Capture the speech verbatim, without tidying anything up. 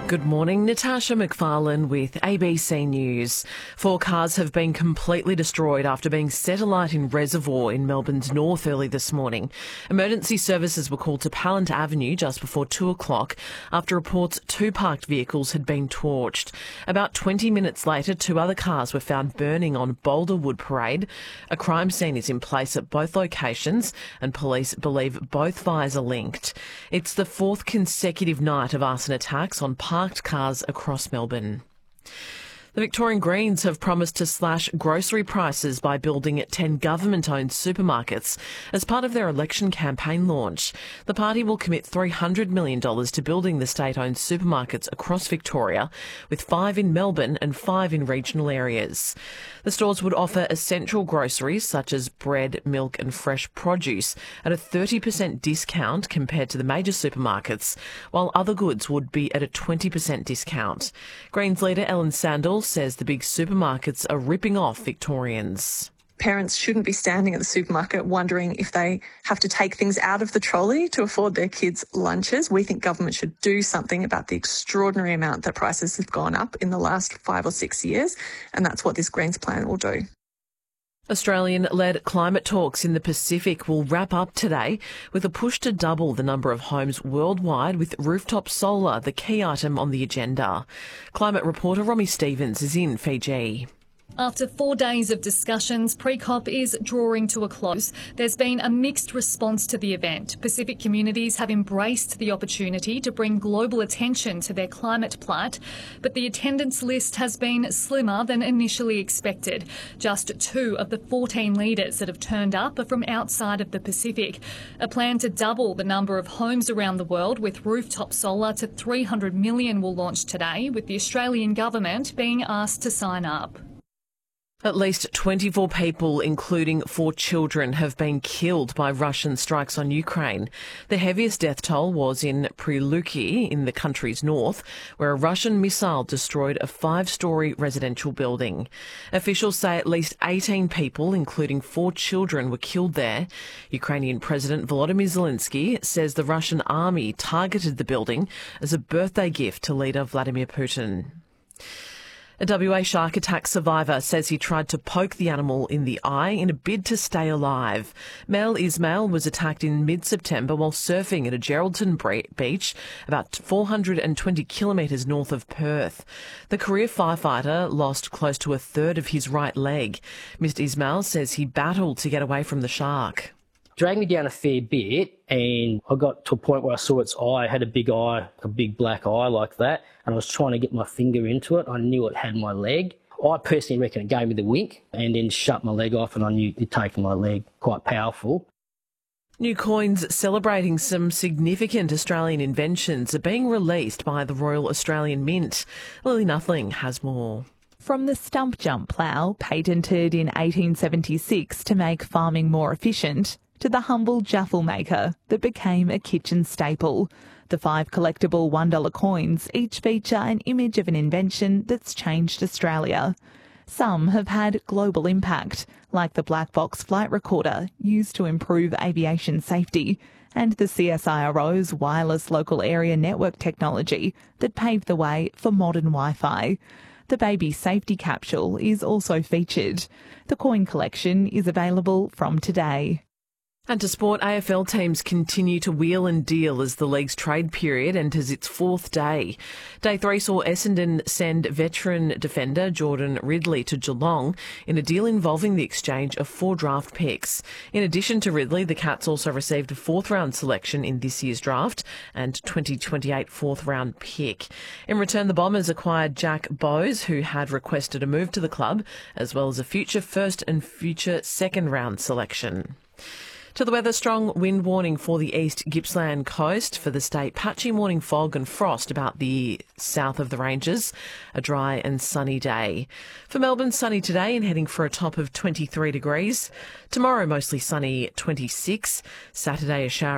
Good morning, Natasha McFarlane with A B C News. Four cars have been completely destroyed after being set alight in Reservoir in Melbourne's north early this morning. Emergency services were called to Pallant Avenue just before two o'clock after reports two parked vehicles had been torched. About twenty minutes later, two other cars were found burning on Boulderwood Parade. A crime scene is in place at both locations and police believe both fires are linked. It's the fourth consecutive night of arson attacks on parked cars across Melbourne. The Victorian Greens have promised to slash grocery prices by building ten government-owned supermarkets as part of their election campaign launch. The party will commit three hundred million dollars to building the state-owned supermarkets across Victoria, with five in Melbourne and five in regional areas. The stores would offer essential groceries such as bread, milk and fresh produce at a thirty percent discount compared to the major supermarkets, while other goods would be at a twenty percent discount. Greens leader Ellen Sandell says the big supermarkets are ripping off Victorians. Parents shouldn't be standing at the supermarket wondering if they have to take things out of the trolley to afford their kids' lunches. We think government should do something about the extraordinary amount that prices have gone up in the last five or six years, and that's what this Greens plan will do. Australian-led climate talks in the Pacific will wrap up today with a push to double the number of homes worldwide, with rooftop solar the key item on the agenda. Climate reporter Romy Stevens is in Fiji. After four days of discussions, pre-COP is drawing to a close. There's been a mixed response to the event. Pacific communities have embraced the opportunity to bring global attention to their climate plight, but the attendance list has been slimmer than initially expected. Just two of the fourteen leaders that have turned up are from outside of the Pacific. A plan to double the number of homes around the world with rooftop solar to three hundred million will launch today, with the Australian government being asked to sign up. At least twenty-four people, including four children, have been killed by Russian strikes on Ukraine. The heaviest death toll was in Pryluki in the country's north, where a Russian missile destroyed a five-storey residential building. Officials say at least eighteen people, including four children, were killed there. Ukrainian President Volodymyr Zelensky says the Russian army targeted the building as a birthday gift to leader Vladimir Putin. A W A shark attack survivor says he tried to poke the animal in the eye in a bid to stay alive. Mel Ismail was attacked in mid-September while surfing at a Geraldton beach about four hundred twenty kilometres north of Perth. The career firefighter lost close to a third of his right leg. Mister Ismail says he battled to get away from the shark. Dragged me down a fair bit, and I got to a point where I saw its eye. It had a big eye, a big black eye like that, and I was trying to get my finger into it. I knew it had my leg. I personally reckon it gave me the wink and then shut my leg off, and I knew it'd taken my leg. Quite powerful. New coins celebrating some significant Australian inventions are being released by the Royal Australian Mint. Lily Nuthling has more. From the stump jump plough, patented in eighteen seventy-six to make farming more efficient, to the humble jaffle maker that became a kitchen staple. The five collectible one dollar coins each feature an image of an invention that's changed Australia. Some have had global impact, like the black box flight recorder used to improve aviation safety, and the C S I R O's wireless local area network technology that paved the way for modern Wi-Fi. The baby safety capsule is also featured. The coin collection is available from today. And to sport, A F L teams continue to wheel and deal as the league's trade period enters its fourth day. Day three saw Essendon send veteran defender Jordan Ridley to Geelong in a deal involving the exchange of four draft picks. In addition to Ridley, the Cats also received a fourth-round selection in this year's draft and twenty twenty-eight fourth-round pick. In return, the Bombers acquired Jack Bowes, who had requested a move to the club, as well as a future first and future second-round selection. To the weather, strong wind warning for the east Gippsland coast. For the state, patchy morning fog and frost about the south of the ranges. A dry and sunny day. For Melbourne, sunny today and heading for a top of twenty-three degrees. Tomorrow, mostly sunny, twenty-six. Saturday, a shower